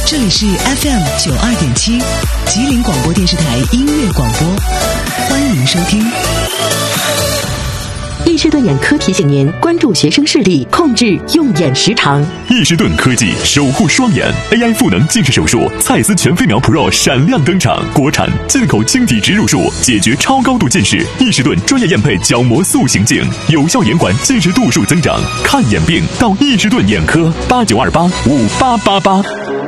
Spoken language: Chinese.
这里是 FM92.7 吉林广播电视台音乐广播，欢迎收听。 易士顿眼科提醒您关注学生视力，控制用眼时长。 易士顿科技守护双眼 AI 赋能近视手术，蔡司全飞秒 Pro 闪亮登场，国产进口晶体植入术，解决超高度近视。易士顿专业验配角膜塑形镜，有效延缓近视度数增长。看眼病到易士顿眼科，89285888。